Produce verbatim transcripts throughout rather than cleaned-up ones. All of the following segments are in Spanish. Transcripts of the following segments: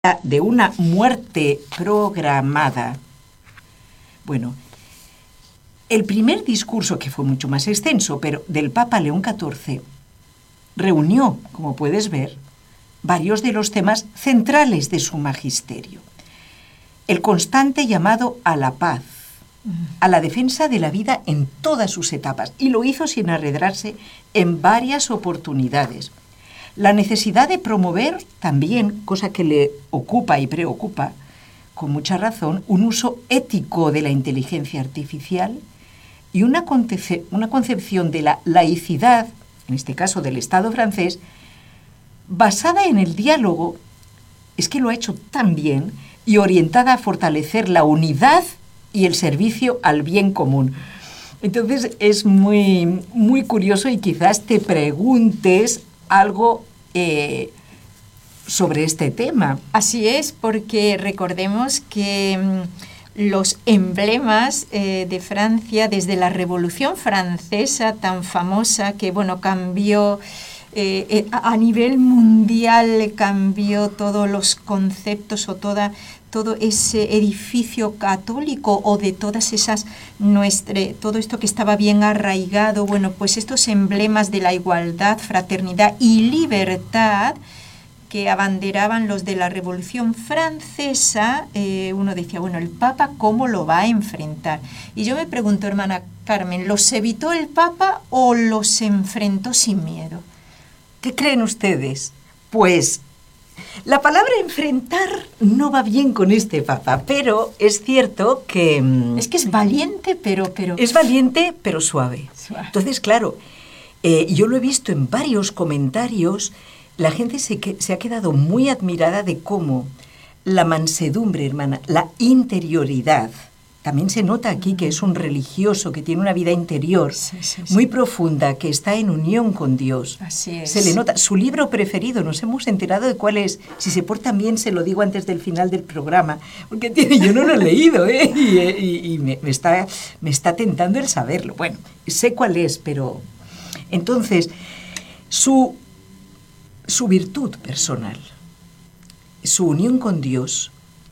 de una muerte programada. Bueno, el primer discurso, que fue mucho más extenso, pero del Papa León catorce, reunió, como puedes ver, varios de los temas centrales de su magisterio. El constante llamado a la paz, a la defensa de la vida en todas sus etapas, y lo hizo sin arredrarse en varias oportunidades. La necesidad de promover también, cosa que le ocupa y preocupa, con mucha razón, un uso ético de la inteligencia artificial y una, conce- una concepción de la laicidad, en este caso del Estado francés, basada en el diálogo, es que lo ha hecho tan bien, y orientada a fortalecer la unidad y el servicio al bien común. Entonces es muy, muy curioso, y quizás te preguntes algo eh, sobre este tema. Así es, porque recordemos que mmm, los emblemas eh, de Francia, desde la Revolución Francesa tan famosa, que bueno, cambió eh, eh, a nivel mundial, cambió todos los conceptos o toda todo ese edificio católico, o de todas esas, nuestra, todo esto que estaba bien arraigado, bueno, pues estos emblemas de la igualdad, fraternidad y libertad que abanderaban los de la Revolución Francesa, eh, uno decía, bueno, el Papa, ¿cómo lo va a enfrentar? Y yo me pregunto, hermana Carmen, ¿los evitó el Papa o los enfrentó sin miedo? ¿Qué creen ustedes? Pues la palabra enfrentar no va bien con este Papa, pero es cierto que... Es que es valiente, pero... pero... Es valiente, pero suave. suave. Entonces, claro, eh, yo lo he visto en varios comentarios, la gente se, que, se ha quedado muy admirada de cómo la mansedumbre, hermana, la interioridad, también se nota aquí que es un religioso, que tiene una vida interior sí, sí, sí. muy profunda, que está en unión con Dios. Así es. Se le nota. Su libro preferido, nos hemos enterado de cuál es. Si se portan bien, se lo digo antes del final del programa, porque tiene, yo no lo he leído, ¿eh? y, y, y me, me, está, me está tentando el saberlo. Bueno, sé cuál es, pero... Entonces, su, su virtud personal, su unión con Dios,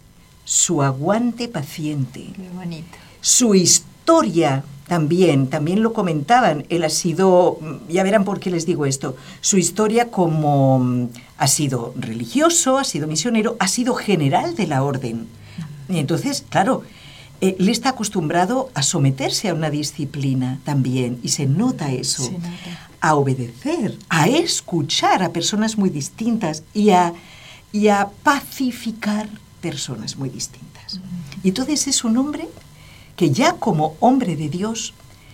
su aguante paciente, qué bonito, su historia también, también lo comentaban, él ha sido, ya verán por qué les digo esto, su historia como ha sido religioso, ha sido misionero, ha sido general de la orden. Y entonces, claro, eh, él está acostumbrado a someterse a una disciplina también, y se nota eso, se nota. A obedecer, a escuchar a personas muy distintas y a, y a pacificar personas muy distintas. Y entonces es un hombre que ya como hombre de Dios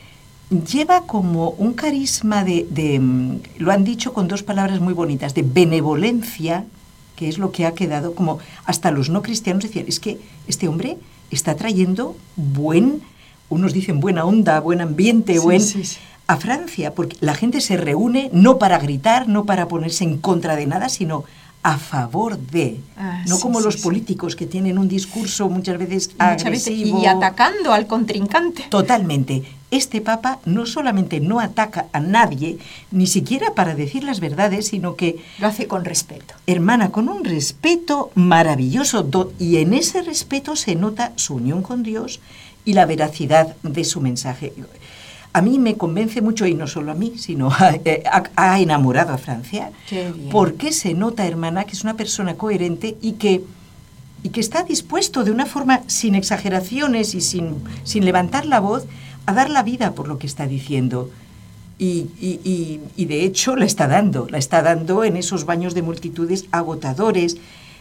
lleva como un carisma de, de, lo han dicho con dos palabras muy bonitas, de benevolencia, que es lo que ha quedado como hasta los no cristianos decían, es que este hombre está trayendo buen, unos dicen buena onda, buen ambiente, sí, buen... Sí, sí. A Francia, porque la gente se reúne no para gritar, no para ponerse en contra de nada, sino a favor de, ah, no sí, como sí, los sí. políticos que tienen un discurso muchas veces muchas agresivo. Veces, y atacando al contrincante. Totalmente. Este Papa no solamente no ataca a nadie, ni siquiera para decir las verdades, sino que... Lo hace con respeto. Hermana, con un respeto maravilloso, y en ese respeto se nota su unión con Dios y la veracidad de su mensaje. A mí me convence mucho, y no solo a mí, sino ha, ha, ha enamorado a Francia, porque se nota, hermana, que es una persona coherente y que, y que está dispuesto de una forma sin exageraciones y sin, sin levantar la voz a dar la vida por lo que está diciendo. Y, y, y, y de hecho la está dando, la está dando en esos baños de multitudes agotadores,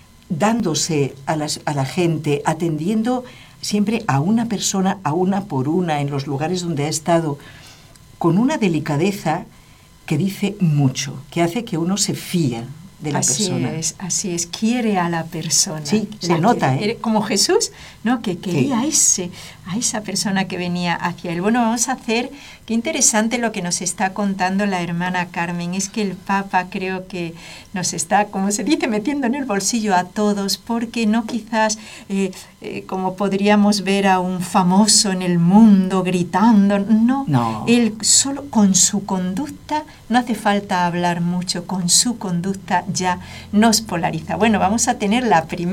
dándose a, las, a la gente, atendiendo siempre a una persona, a una por una, en los lugares donde ha estado, con una delicadeza que dice mucho, que hace que uno se fía de la así persona. Así es, así es, quiere a la persona. Sí, se nota, quiere, ¿eh? Como Jesús, ¿no? Que quería sí. ese, a esa persona que venía hacia él. Bueno, vamos a hacer, qué interesante lo que nos está contando la hermana Carmen, es que el Papa creo que nos está, como se dice, metiendo en el bolsillo a todos, porque no quizás eh, eh, como podríamos ver a un famoso en el mundo gritando, no, no, él solo con su conducta, no hace falta hablar mucho, con su conducta ya nos polariza. Bueno, vamos a tener la primera